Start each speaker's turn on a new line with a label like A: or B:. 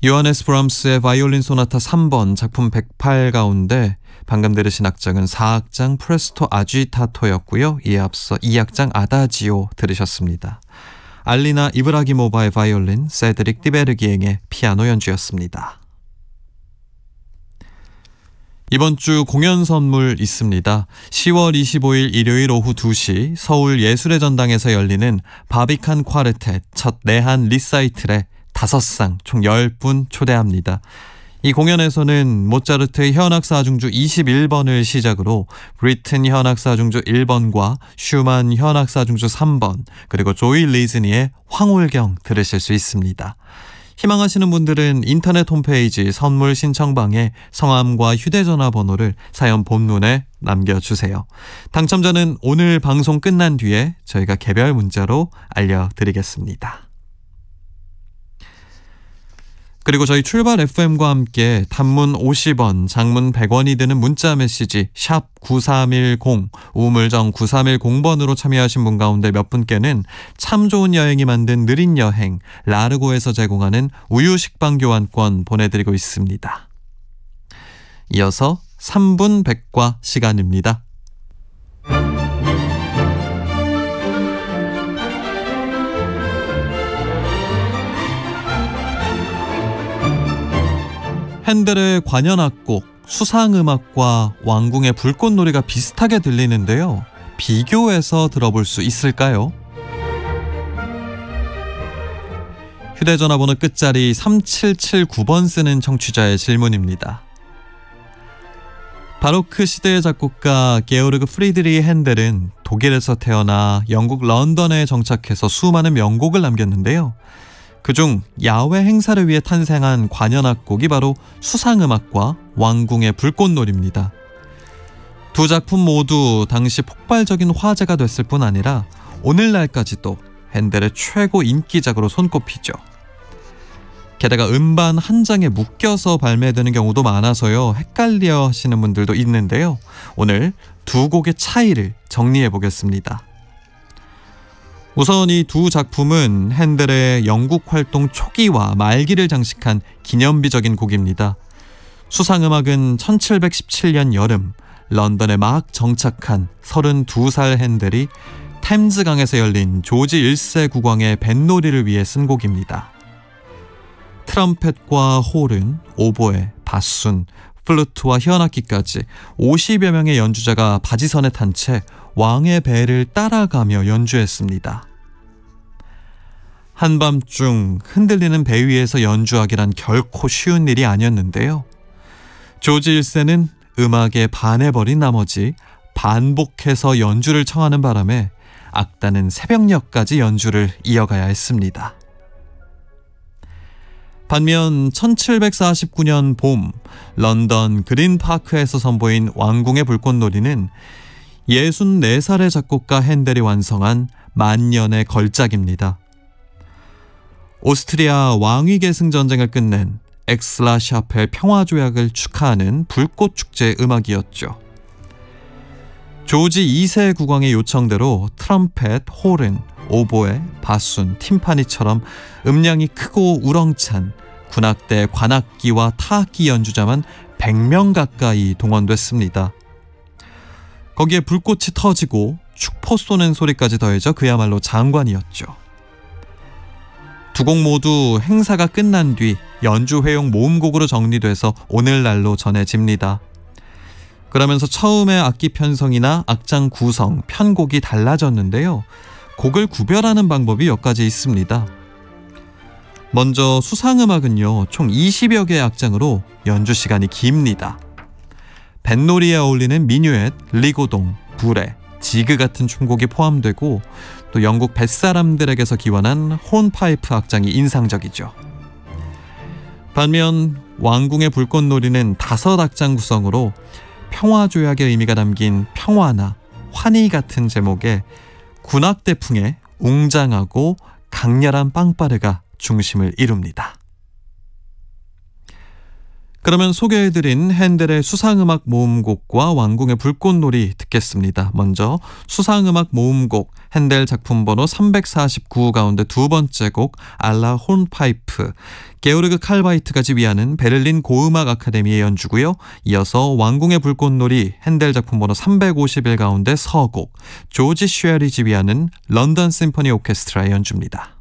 A: 요하네스 브람스의 바이올린 소나타 3번 작품 108 가운데 방금 들으신 악장은 4악장 프레스토 아지타토였고요. 이에 앞서 2악장 아다지오 들으셨습니다. 알리나 이브라기모바의 바이올린, 세드릭 띠베르기행의 피아노 연주였습니다. 이번 주 공연 선물 있습니다. 10월 25일 일요일 오후 2시 서울 예술의 전당에서 열리는 바비칸 콰르텟 첫 내한 리사이틀에 5상 총 10분 초대합니다. 이 공연에서는 모차르트의 현악사중주 21번을 시작으로 브리튼 현악사중주 1번과 슈만 현악사중주 3번 그리고 조이 리즈니의 황홀경 들으실 수 있습니다. 희망하시는 분들은 인터넷 홈페이지 선물 신청방에 성함과 휴대전화 번호를 사연 본문에 남겨주세요. 당첨자는 오늘 방송 끝난 뒤에 저희가 개별 문자로 알려드리겠습니다. 그리고 저희 출발 FM과 함께 단문 50원, 장문 100원이 드는 문자 메시지 샵 9310, 우물정 9310번으로 참여하신 분 가운데 몇 분께는 참 좋은 여행이 만든 느린 여행 라르고에서 제공하는 우유 식빵 교환권 보내드리고 있습니다. 이어서 3분 백과 시간입니다. 핸델의 관현악곡, 수상음악과 왕궁의 불꽃놀이가 비슷하게 들리는데요. 비교해서 들어볼 수 있을까요? 휴대전화 번호 끝자리 3779번 쓰는 청취자의 질문입니다. 바로크 시대의 작곡가 게오르그 프리드리히 핸델은 독일에서 태어나 영국 런던에 정착해서 수많은 명곡을 남겼는데요. 그중 야외 행사를 위해 탄생한 관현악곡이 바로 수상음악과 왕궁의 불꽃놀이입니다. 두 작품 모두 당시 폭발적인 화제가 됐을 뿐 아니라 오늘날까지도 핸델의 최고 인기작으로 손꼽히죠. 게다가 음반 한 장에 묶여서 발매되는 경우도 많아서요. 헷갈려 하시는 분들도 있는데요. 오늘 두 곡의 차이를 정리해 보겠습니다. 우선 이 두 작품은 핸델의 영국 활동 초기와 말기를 장식한 기념비적인 곡입니다. 수상음악은 1717년 여름 런던에 막 정착한 32살 핸델이 템즈강에서 열린 조지 1세 국왕의 뱃놀이를 위해 쓴 곡입니다. 트럼펫과 호른, 오보에, 바순, 플루트와 현악기까지 50여 명의 연주자가 바지선에 탄 채 왕의 배를 따라가며 연주했습니다. 한밤중 흔들리는 배 위에서 연주하기란 결코 쉬운 일이 아니었는데요. 조지 1세는 음악에 반해버린 나머지 반복해서 연주를 청하는 바람에 악단은 새벽녘까지 연주를 이어가야 했습니다. 반면 1749년 봄 런던 그린파크에서 선보인 왕궁의 불꽃놀이는 64살의 작곡가 핸델이 완성한 만년의 걸작입니다. 오스트리아 왕위 계승 전쟁을 끝낸 엑슬라 샤펠 평화조약을 축하하는 불꽃축제의 음악이었죠. 조지 2세 국왕의 요청대로 트럼펫, 호른, 오보에, 바순, 팀파니처럼 음량이 크고 우렁찬 군악대 관악기와 타악기 연주자만 100명 가까이 동원됐습니다. 거기에 불꽃이 터지고 축포 쏘는 소리까지 더해져 그야말로 장관이었죠. 두 곡 모두 행사가 끝난 뒤 연주회용 모음곡으로 정리돼서 오늘날로 전해집니다. 그러면서 처음에 악기 편성이나 악장 구성, 편곡이 달라졌는데요. 곡을 구별하는 방법이 몇 가지 있습니다. 먼저 수상음악은요, 총 20여 개의 악장으로 연주 시간이 깁니다. 뱃놀이에 어울리는 미뉴엣, 리고동, 부레, 지그 같은 춤곡이 포함되고 또 영국 뱃사람들에게서 기원한 혼파이프 악장이 인상적이죠. 반면 왕궁의 불꽃놀이는 5악장 구성으로 평화조약의 의미가 담긴 평화나 환희 같은 제목의 군악대풍의 웅장하고 강렬한 빵빠르가 중심을 이룹니다. 그러면 소개해드린 핸델의 수상음악 모음곡과 왕궁의 불꽃놀이 듣겠습니다. 먼저 수상음악 모음곡 핸델 작품 번호 349 가운데 두 번째 곡 알라 혼파이프, 게오르그 칼바이트가 지휘하는 베를린 고음악 아카데미의 연주고요. 이어서 왕궁의 불꽃놀이 핸델 작품 번호 351 가운데 서곡 조지 쉐리 지휘하는 런던 심포니 오케스트라의 연주입니다.